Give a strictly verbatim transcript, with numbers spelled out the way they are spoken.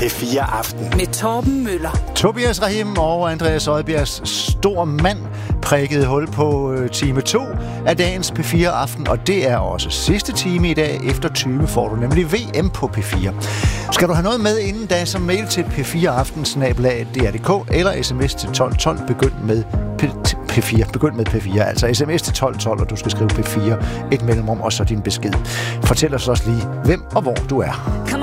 P fire Aften med Torben Møller. Tobias Rahim og Andreas Odbjergs stor mand prikkede hul på øh, time to af dagens P fire Aften, og det er også sidste time i dag. Efter tyve får du nemlig V M på P fire. Skal du have noget med inden da, så mail til p fire aften snabel-a d r punktum d k eller sms til tolv tolv. Begynd med P fire. Begynd med P fire, altså sms til tolv tolv, og du skal skrive P fire, et mellemrum og så din besked. Fortæl os også lige, hvem og hvor du er.